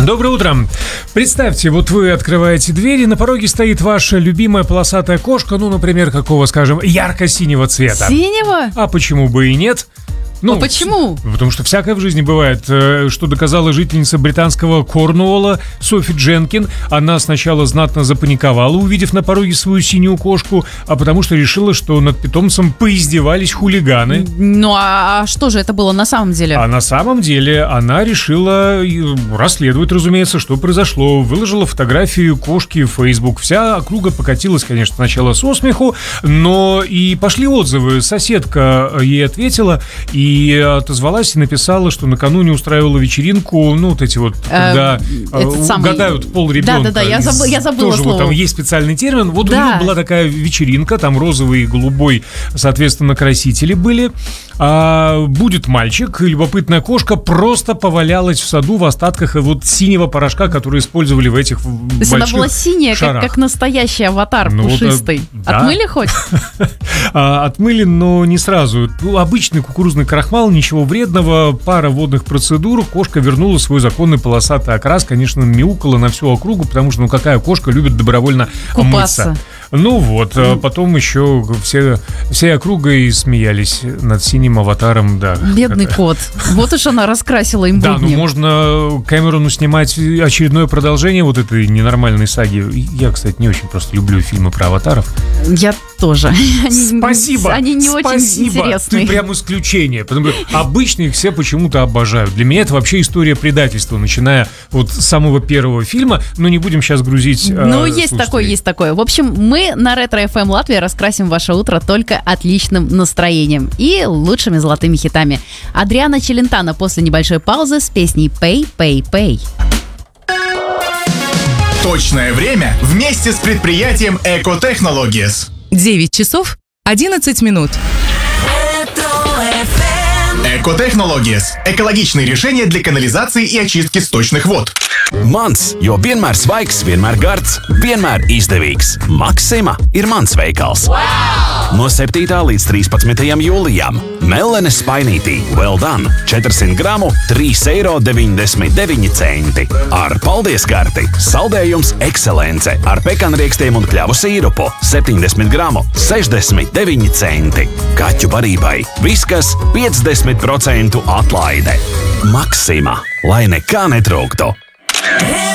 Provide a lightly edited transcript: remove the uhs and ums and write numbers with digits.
Доброе утро. Представьте, вот вы открываете дверь, и на пороге стоит ваша любимая полосатая кошка, например, какого, скажем, ярко-синего цвета. Синего? А почему бы и нет? А почему? Потому что всякое в жизни бывает, что доказала жительница британского Корнуолла Софи Дженкин. Она сначала знатно запаниковала, увидев на пороге свою синюю кошку, а потому что решила, что над питомцем поиздевались хулиганы. Ну а что же это было на самом деле? А на самом деле она решила расследовать, разумеется, что произошло. Выложила фотографию кошки в Facebook. Вся округа покатилась, конечно, сначала со смеху, но и пошли отзывы. Соседка ей ответила и отозвалась и написала, что накануне устраивала вечеринку, когда угадают пол ребенка. Да, я забыла тоже слово. Там есть специальный термин. У нее была такая вечеринка, там розовый и голубой, соответственно, красители были. Будет мальчик, и любопытная кошка просто повалялась в саду в остатках синего порошка, который использовали в этих больших шарах. То есть она была синяя, как настоящий аватар пушистый. Да. Отмыли хоть? Отмыли, но не сразу. Обычный кукурузный крахмал, ничего вредного, пара водных процедур, кошка вернула свой законный полосатый окрас, конечно, мяукала на всю округу, потому что, какая кошка любит добровольно купаться? Мыться. Потом еще всей округой смеялись над синим аватаром, да. Бедный кот. Вот уж она раскрасила им будни. Да, можно Кэмерону снимать очередное продолжение этой ненормальной саги. Я, кстати, не очень просто люблю фильмы про аватаров. Я тоже. Спасибо. Они не очень интересные. Ты прям исключение. Потому что обычно их все почему-то обожают. Для меня это вообще история предательства, начиная с самого первого фильма. Но не будем сейчас грузить. Есть такое. В общем, мы на Ретро FM Латвия раскрасим ваше утро только отличным настроением и лучшими золотыми хитами. Адриана Челентано после небольшой паузы с песней «Pay, Pay, Pay». Точное время вместе с предприятием Eco Technologies. 9 часов 11 минут. Eco Technologies – экологичные решения для канализации и очистки сточных вод. Mans, jo vienmēr svaigs, vienmēr gards, vienmēr izdevīgs. Maxima ir mans veikals. Wow! No 7. līdz 13. jūlijam Mellenes Spainītī Well Done 400 gramu 3,99 eiro. Ar paldies karti saldējums Ekscelence ar pekanriekstiem un kļavu sīrupu 70 gramu 69 centi. Kaķu barībai Viskas 50% atlaide. Maxima, lai nekā netrūktu.